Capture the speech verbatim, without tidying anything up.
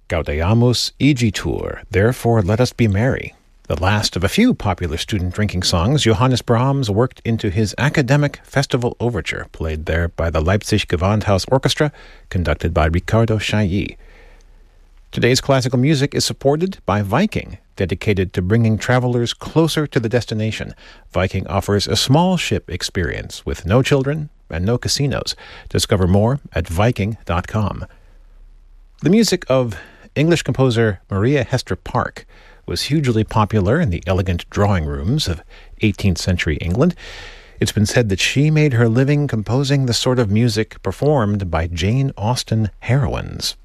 Gaudeamus igitur, therefore let us be merry. The last of a few popular student drinking songs Johannes Brahms worked into his academic festival overture, played there by the Leipzig Gewandhaus Orchestra, conducted by Riccardo Chailly. Today's classical music is supported by Viking, dedicated to bringing travelers closer to the destination. Viking offers a small ship experience with no children and no casinos. Discover more at viking dot com. The music of English composer Maria Hester Park was hugely popular in the elegant drawing rooms of eighteenth century England. It's been said that she made her living composing the sort of music performed by Jane Austen heroines.